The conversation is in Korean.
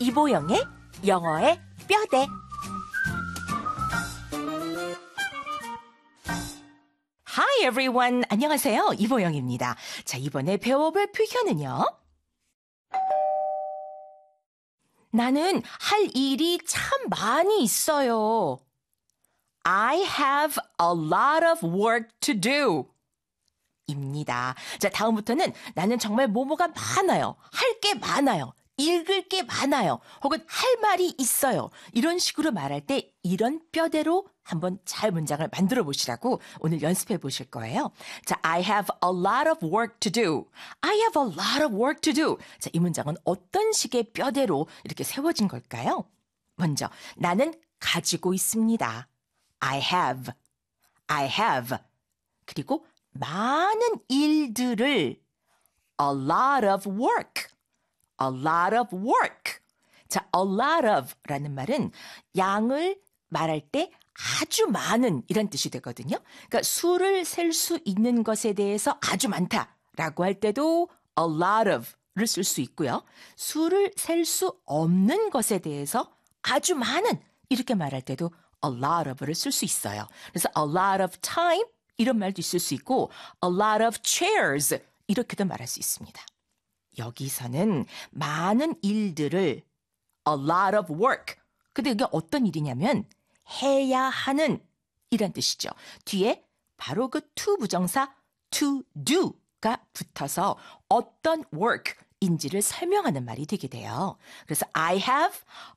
이보영의 영어의 뼈대. Hi everyone. 안녕하세요. 이보영입니다. 자, 이번에 배워볼 표현은요. 나는 할 일이 참 많이 있어요. I have a lot of work to do. 입니다. 자, 다음부터는 나는 정말 뭐뭐가 많아요. 할 게 많아요. 읽을 게 많아요. 혹은 할 말이 있어요. 이런 식으로 말할 때 이런 뼈대로 한번 잘 문장을 만들어 보시라고 오늘 연습해 보실 거예요. 자, I have a lot of work to do. I have a lot of work to do. 자, 이 문장은 어떤 식의 뼈대로 이렇게 세워진 걸까요? 먼저, 나는 가지고 있습니다. I have. 그리고 많은 일들을 a lot of work. 자, a lot of 라는 말은 양을 말할 때 아주 많은 이런 뜻이 되거든요. 그러니까 수를 셀 수 있는 것에 대해서 아주 많다라고 할 때도 a lot of를 쓸 수 있고요. 수를 셀 수 없는 것에 대해서 아주 많은 이렇게 말할 때도 a lot of를 쓸 수 있어요. 그래서 a lot of time 이런 말도 있을 수 있고 a lot of chairs 이렇게도 말할 수 있습니다. 여기서는 많은 일들을 a lot of work. 근데 이게 어떤 일이냐면 해야 하는 이란 뜻이죠. 뒤에 바로 그 to 부정사 to do가 붙어서 어떤 work인지를 설명하는 말이 되게 돼요. 그래서 I have